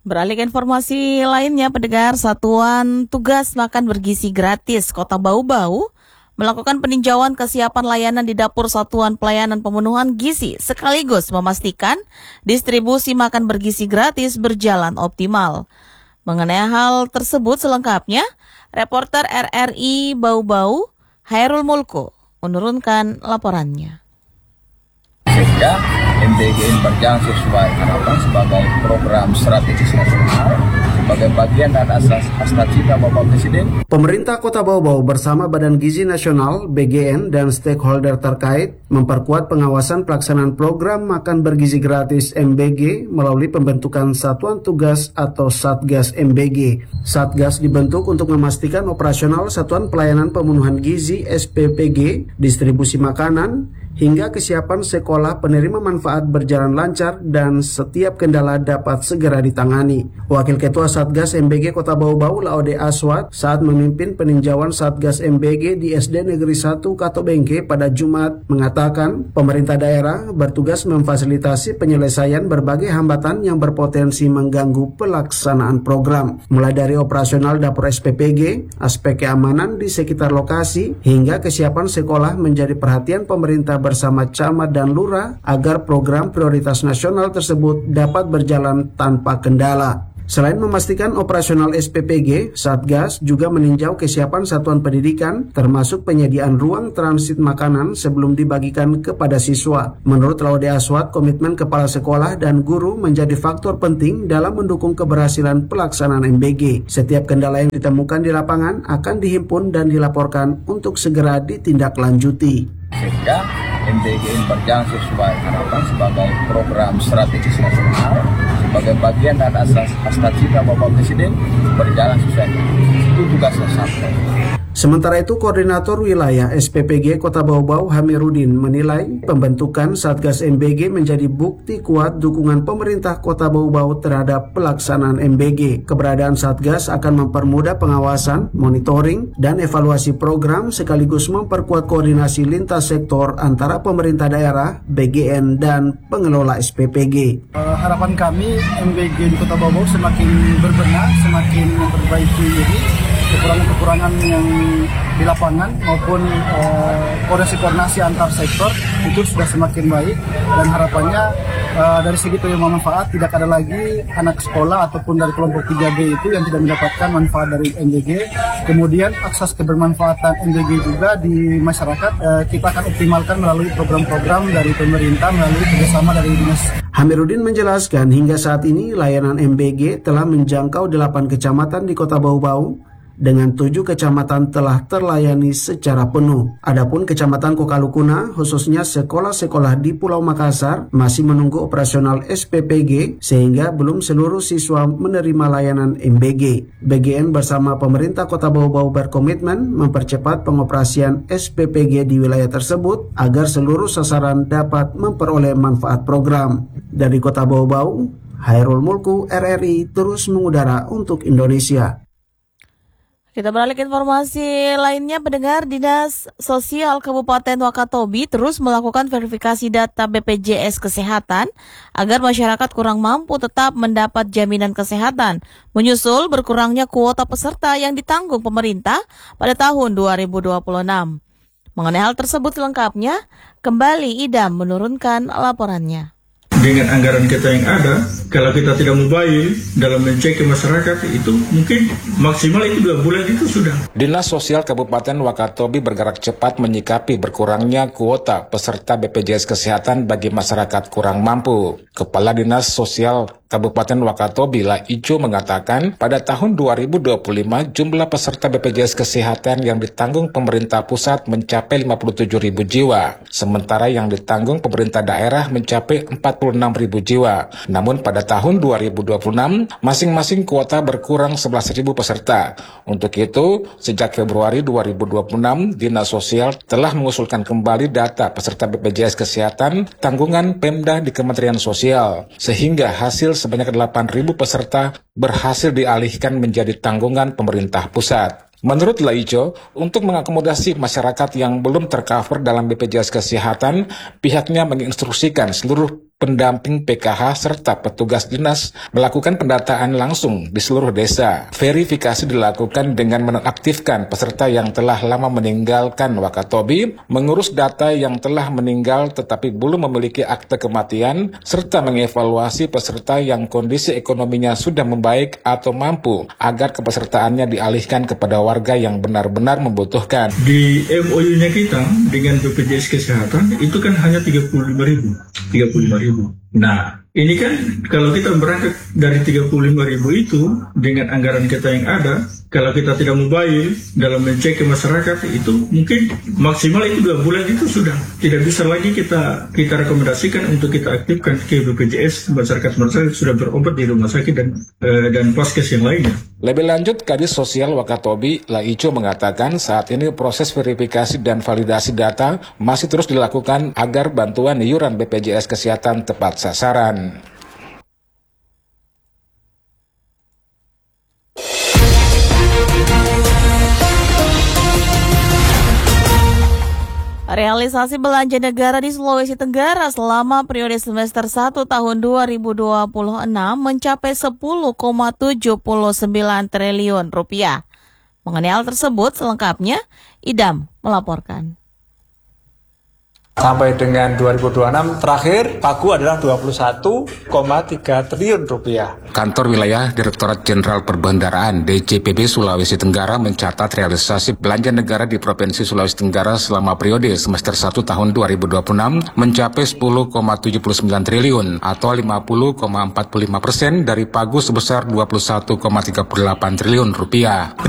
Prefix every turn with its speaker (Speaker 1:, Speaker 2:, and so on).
Speaker 1: Beralih ke informasi lainnya, pendengar, Satuan Tugas Makan Bergizi Gratis Kota Bau-Bau melakukan peninjauan kesiapan layanan di dapur Satuan Pelayanan Pemenuhan Gizi sekaligus memastikan distribusi makan bergizi gratis berjalan optimal. Mengenai hal tersebut selengkapnya, reporter RRI Bau-Bau Hairul Mulku menurunkan laporannya.
Speaker 2: Sehingga MBG ini berjalan sesuai harapan sebagai program strategis nasional sebagai bagian dan asas cita Bapak Presiden.
Speaker 3: Pemerintah Kota Bau-Bau bersama Badan Gizi Nasional, BGN, dan stakeholder terkait memperkuat pengawasan pelaksanaan program makan bergizi gratis MBG melalui pembentukan Satuan Tugas atau Satgas MBG. Satgas dibentuk untuk memastikan operasional Satuan Pelayanan Pemenuhan Gizi SPPG, distribusi makanan, hingga kesiapan sekolah penerima manfaat berjalan lancar dan setiap kendala dapat segera ditangani. Wakil Ketua Satgas MBG Kota Bau-Bau Laode Aswad saat memimpin peninjauan Satgas MBG di SD Negeri 1 Katobengke pada Jumat mengatakan pemerintah daerah bertugas memfasilitasi penyelesaian berbagai hambatan yang berpotensi mengganggu pelaksanaan program, mulai dari operasional dapur SPPG, aspek keamanan di sekitar lokasi, hingga kesiapan sekolah menjadi perhatian pemerintah bersama camat dan lurah agar program prioritas nasional tersebut dapat berjalan tanpa kendala. Selain memastikan operasional SPPG, Satgas juga meninjau kesiapan satuan pendidikan termasuk penyediaan ruang transit makanan sebelum dibagikan kepada siswa. Menurut Laode Aswad, komitmen kepala sekolah dan guru menjadi faktor penting dalam mendukung keberhasilan pelaksanaan MBG. Setiap kendala yang ditemukan di lapangan akan dihimpun dan dilaporkan untuk segera ditindaklanjuti.
Speaker 2: Sehingga MBG ini berjalan sesuai harapan sebagai program strategis nasional sebagai bagian dan asas cita Bapak Presiden berjalan sesuai itu tugasnya sampai.
Speaker 3: Sementara itu, Koordinator Wilayah SPPG Kota Bau-Bau Hamirudin menilai pembentukan Satgas MBG menjadi bukti kuat dukungan pemerintah Kota Bau-Bau terhadap pelaksanaan MBG. Keberadaan Satgas akan mempermudah pengawasan, monitoring, dan evaluasi program sekaligus memperkuat koordinasi lintas sektor antara pemerintah daerah, BGN, dan pengelola SPPG.
Speaker 4: Harapan kami MBG di Kota Bau-Bau semakin berbenah, semakin memperbaiki diri, kekurangan-kekurangan yang di lapangan maupun koordinasi antar sektor itu sudah semakin baik, dan harapannya dari segi penerima manfaat tidak ada lagi anak sekolah ataupun dari kelompok 3B itu yang tidak mendapatkan manfaat dari MBG. Kemudian akses kebermanfaatan MBG juga di masyarakat kita akan optimalkan melalui program-program dari pemerintah melalui kerjasama dari dinas.
Speaker 3: Hamirudin menjelaskan hingga saat ini layanan MBG telah menjangkau 8 kecamatan di Kota Bau-Bau dengan 7 kecamatan telah terlayani secara penuh. Adapun Kecamatan Kokalukuna, khususnya sekolah-sekolah di Pulau Makassar, masih menunggu operasional SPPG sehingga belum seluruh siswa menerima layanan MBG. BGN bersama pemerintah Kota Bau-Bau berkomitmen mempercepat pengoperasian SPPG di wilayah tersebut agar seluruh sasaran dapat memperoleh manfaat program. Dari Kota Bau-Bau, Hairul Mulku, RRI terus mengudara untuk Indonesia.
Speaker 1: Kita beralih ke informasi lainnya, pendengar. Dinas Sosial Kabupaten Wakatobi terus melakukan verifikasi data BPJS Kesehatan agar masyarakat kurang mampu tetap mendapat jaminan kesehatan, menyusul berkurangnya kuota peserta yang ditanggung pemerintah pada tahun 2026. Mengenai hal tersebut selengkapnya, kembali Idam menurunkan laporannya.
Speaker 5: Dengan anggaran kita yang ada, kalau kita tidak mobile dalam mencek ke masyarakat, itu mungkin maksimal itu 2 bulan itu sudah.
Speaker 6: Dinas Sosial Kabupaten Wakatobi bergerak cepat menyikapi berkurangnya kuota peserta BPJS Kesehatan bagi masyarakat kurang mampu. Kepala Dinas Sosial Kabupaten Wakatobi La Ijo mengatakan pada tahun 2025 jumlah peserta BPJS Kesehatan yang ditanggung pemerintah pusat mencapai 57.000 jiwa, sementara yang ditanggung pemerintah daerah mencapai 46.000 jiwa. Namun pada tahun 2026 masing-masing kuota berkurang 11.000 peserta. Untuk itu, sejak Februari 2026 Dinas Sosial telah mengusulkan kembali data peserta BPJS Kesehatan tanggungan Pemda di Kementerian Sosial, sehingga hasil sebanyak 8.000 peserta berhasil dialihkan menjadi tanggungan pemerintah pusat. Menurut Laijo, untuk mengakomodasi masyarakat yang belum tercover dalam BPJS Kesehatan, pihaknya menginstruksikan seluruh pendamping PKH, serta petugas dinas melakukan pendataan langsung di seluruh desa. Verifikasi dilakukan dengan menonaktifkan peserta yang telah lama meninggalkan Wakatobi, mengurus data yang telah meninggal tetapi belum memiliki akte kematian, serta mengevaluasi peserta yang kondisi ekonominya sudah membaik atau mampu agar kepesertaannya dialihkan kepada warga yang benar-benar membutuhkan.
Speaker 5: Di MOU-nya kita dengan BPJS Kesehatan itu kan hanya 35.000. Nah, ini kan kalau kita berangkat dari 35.000 itu dengan anggaran kita yang ada, kalau kita tidak mobile dalam mencek ke masyarakat itu mungkin maksimal itu 2 bulan itu sudah tidak bisa lagi kita rekomendasikan untuk kita aktifkan ke BPJS. Masyarakat sudah berobat di rumah sakit dan paskes yang lainnya.
Speaker 6: Lebih lanjut, Kadis Sosial Wakatobi Laico mengatakan saat ini proses verifikasi dan validasi data masih terus dilakukan agar bantuan iuran BPJS Kesehatan tepat sasaran.
Speaker 1: Realisasi belanja negara di Sulawesi Tenggara selama periode semester 1 tahun 2026 mencapai 10,79 triliun rupiah. Mengenai hal tersebut selengkapnya, Idam melaporkan.
Speaker 7: Sampai dengan 2026 terakhir pagu adalah 21,3 triliun rupiah.
Speaker 6: Kantor Wilayah Direktorat Jenderal Perbendaharaan DJPB Sulawesi Tenggara mencatat realisasi belanja negara di Provinsi Sulawesi Tenggara selama periode semester 1 tahun 2026 mencapai 10,79 triliun atau 50,45% dari pagu sebesar 21,38 triliun rupiah.